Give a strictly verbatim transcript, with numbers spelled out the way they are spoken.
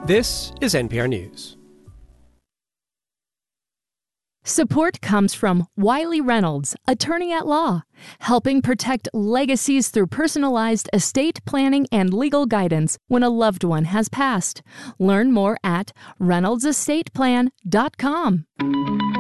This is N P R News. Support comes from Wiley Reynolds, attorney at law, helping protect legacies through personalized estate planning and legal guidance when a loved one has passed. Learn more at reynolds estate plan dot com.